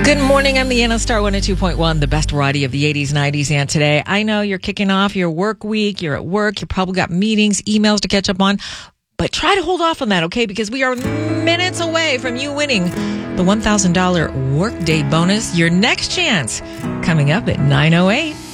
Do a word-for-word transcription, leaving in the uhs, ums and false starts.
Good morning. I'm Leanna Star one oh two point one, the best variety of the eighties, nineties, and today. I know you're kicking off your work week. You're at work. You probably got meetings, emails to catch up on. But try to hold off on that, okay? Because we are minutes away from you winning the one thousand dollars Workday bonus. Your next chance coming up at nine oh eight.